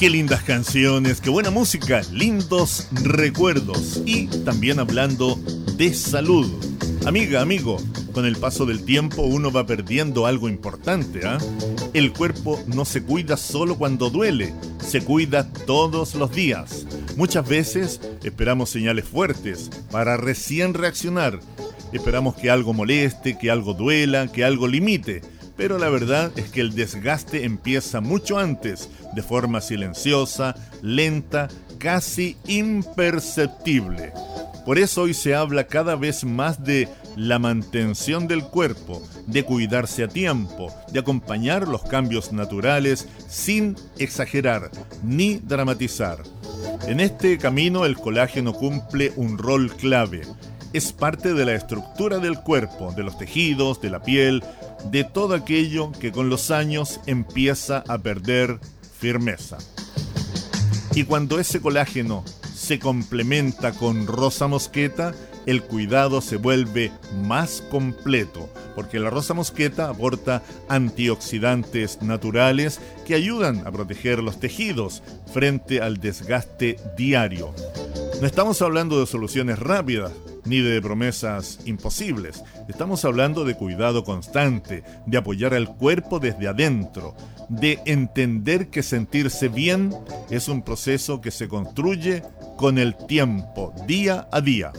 Qué lindas canciones, qué buena música, lindos recuerdos y también hablando de salud. Amiga, amigo, con el paso del tiempo uno va perdiendo algo importante, ¿ah? El cuerpo no se cuida solo cuando duele, se cuida todos los días. Muchas veces esperamos señales fuertes para recién reaccionar. Esperamos que algo moleste, que algo duela, que algo limite. Pero la verdad es que el desgaste empieza mucho antes, de forma silenciosa, lenta, casi imperceptible. Por eso hoy se habla cada vez más de la mantención del cuerpo, de cuidarse a tiempo, de acompañar los cambios naturales sin exagerar ni dramatizar. En este camino el colágeno cumple un rol clave. Es parte de la estructura del cuerpo, de los tejidos, de la piel, de todo aquello que con los años empieza a perder firmeza. Y cuando ese colágeno se complementa con rosa mosqueta, el cuidado se vuelve más completo, porque la rosa mosqueta aporta antioxidantes naturales que ayudan a proteger los tejidos frente al desgaste diario. No estamos hablando de soluciones rápidas, ni de promesas imposibles. Estamos hablando de cuidado constante, de apoyar al cuerpo desde adentro, de entender que sentirse bien es un proceso que se construye con el tiempo, día a día.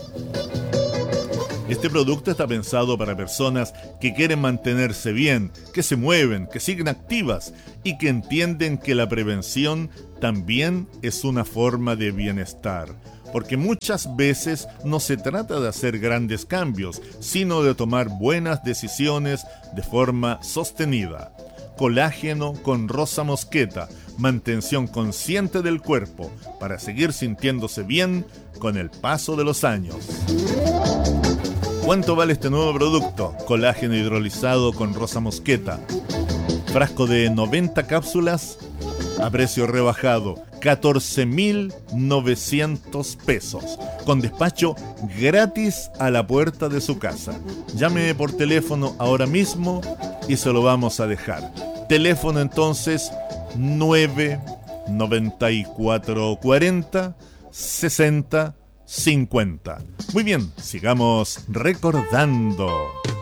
Este producto está pensado para personas que quieren mantenerse bien, que se mueven, que siguen activas y que entienden que la prevención también es una forma de bienestar. Porque muchas veces no se trata de hacer grandes cambios, sino de tomar buenas decisiones de forma sostenida. Colágeno con rosa mosqueta, mantención consciente del cuerpo para seguir sintiéndose bien con el paso de los años. ¿Cuánto vale este nuevo producto? Colágeno hidrolizado con rosa mosqueta. Frasco de 90 cápsulas a precio rebajado, 14.900 pesos, con despacho gratis a la puerta de su casa. Llame por teléfono ahora mismo y se lo vamos a dejar. Teléfono entonces 99440 60 50. Muy bien, sigamos recordando.